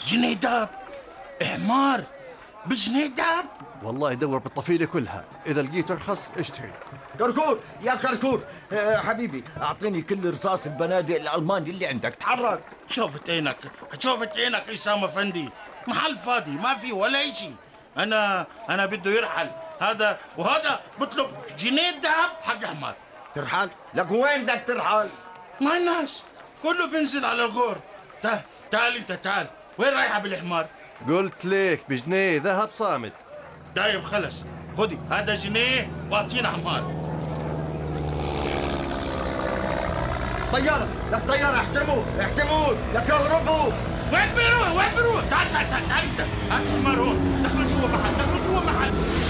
جنيه دهب. حمار بجنيه دهب؟ والله دور بالطفيلة كلها، إذا لقيت أرخص اشتري. كركور يا كركور، حبيبي أعطيني كل رصاص البنادق الألماني اللي عندك. تحرك. شوفت عينك شوفت عينك إسام أفندي، محل فاضي ما في ولا شيء. أنا بده يرحل هذا وهذا بطلب جنيه دهب حق حمار. ترحل؟ لك وين بدك ترحل؟ ما الناس كله بينزل على الغور. تعال انت تعال، وين رايحة بالحمار؟ قلت ليك بجنيه ذهب صامت. طيب خلص، خدي هذا جنيه واعطينا حمار. طيارة، لك طيارة، احتموا لك اهربوا. وين بيروح تعال انت، هات الحمار هون، دخلوا جوا محل